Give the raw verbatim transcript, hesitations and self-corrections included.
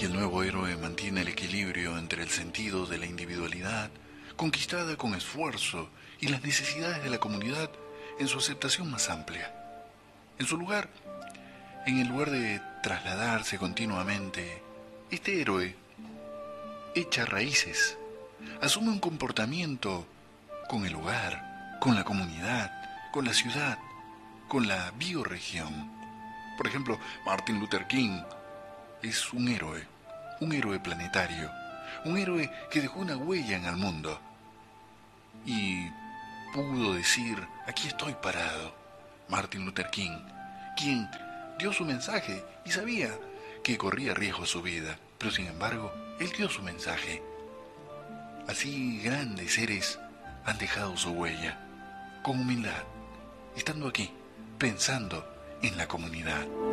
Y el nuevo héroe mantiene el equilibrio entre el sentido de la individualidad, conquistada con esfuerzo, y las necesidades de la comunidad en su aceptación más amplia. En su lugar, en el lugar de trasladarse continuamente, este héroe echa raíces, asume un comportamiento con el hogar, con la comunidad, con la ciudad, con la bioregión. Por ejemplo, Martin Luther King es un héroe, un héroe planetario, un héroe que dejó una huella en el mundo y pudo decir, aquí estoy parado. Martin Luther King, quien dio su mensaje y sabía que corría riesgo su vida, pero sin embargo, él dio su mensaje. Así grandes seres han dejado su huella, con humildad, estando aquí, pensando en la comunidad.